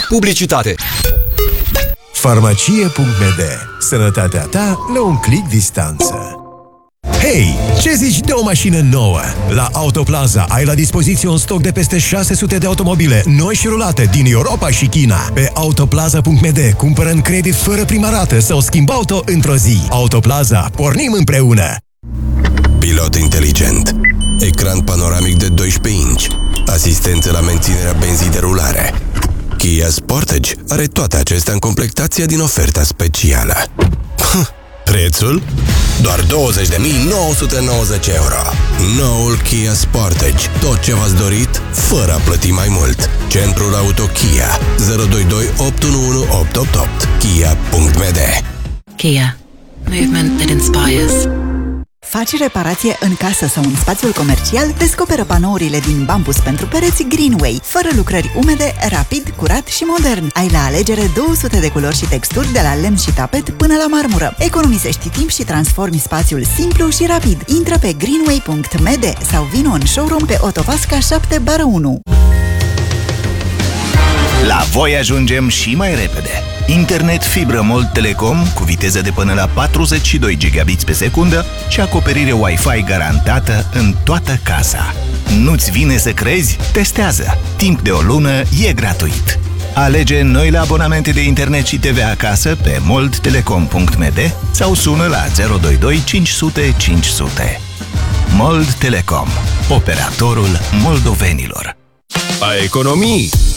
Publicitate. Farmacie.md. Sănătatea ta la un click distanță. Hei, ce zici de o mașină nouă? La Autoplaza ai la dispoziție un stoc de peste 600 de automobile noi și rulate din Europa și China. Pe Autoplaza.md cumpără în credit fără prima rată sau schimb auto într-o zi. Autoplaza, pornim împreună! Pilot inteligent, ecran panoramic de 12 inch, asistență la menținerea benzii de rulare. Kia Sportage are toate acestea în completația din oferta specială. Prețul? Doar 20.990 euro. Noul Kia Sportage. Tot ce v-ați dorit, fără a plăti mai mult. Centrul Auto Kia. 022 811 888. Kia.md. Kia. Movement that inspires. Faci reparație în casă sau în spațiul comercial? Descoperă panourile din bambus pentru pereți Greenway, fără lucrări umede, rapid, curat și modern. Ai la alegere 200 de culori și texturi, de la lemn și tapet până la marmură. Economisești timp și transformi spațiul simplu și rapid. Intră pe greenway.md sau vino în showroom pe Otopasca 7/1. La voi ajungem și mai repede. Internet fibră Molt Telecom cu viteză de până la 42 gigabits pe secundă și acoperire Wi-Fi garantată în toată casa. Nu-ți vine să crezi? Testează! Timp de o lună e gratuit. Alege noile abonamente de internet și TV acasă pe moldtelecom.md sau sună la 022 500 500. Molt Telecom, operatorul moldovenilor. A economii